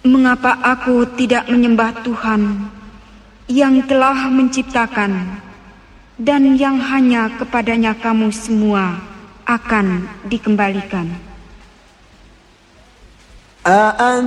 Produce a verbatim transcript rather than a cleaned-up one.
Mengapa aku tidak menyembah Tuhan yang telah menciptakan dan yang hanya kepadanya kamu semua akan dikembalikan?